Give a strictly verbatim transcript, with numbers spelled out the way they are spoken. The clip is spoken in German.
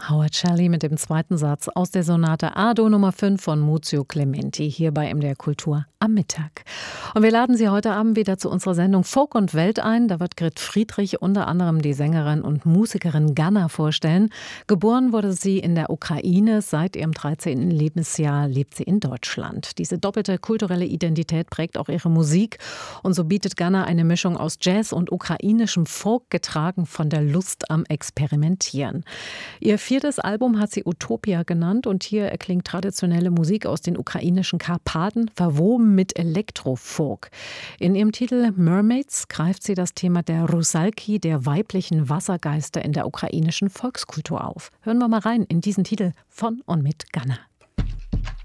Howard Shelley mit dem zweiten Satz aus der Sonate A-Dur Nummer fünf von Muzio Clementi hier bei M D R Kultur am Mittag. Und wir laden Sie heute Abend wieder zu unserer Sendung Folk und Welt ein. Da wird Grit Friedrich unter anderem die Sängerin und Musikerin Ganna vorstellen. Geboren wurde sie in der Ukraine. Seit ihrem dreizehnten Lebensjahr lebt sie in Deutschland. Diese doppelte kulturelle Identität prägt auch ihre Musik. Und so bietet Ganna eine Mischung aus Jazz und ukrainischem Folk, getragen von der Lust am Experimentieren. Ihr viertes Album hat sie Utopia genannt und hier erklingt traditionelle Musik aus den ukrainischen Karpaten, verwoben mit Elektrofolk. In ihrem Titel Mermaids greift sie das Thema der Rusalki, der weiblichen Wassergeister in der ukrainischen Volkskultur auf. Hören wir mal rein in diesen Titel von und mit Ganna.